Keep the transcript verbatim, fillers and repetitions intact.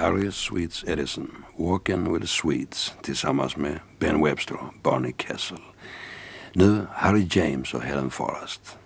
Harry Sweets Edison, Walking with the Sweets tillsammans med Ben Webster och Barney Kessel. Nu Harry James och Helen Forrest.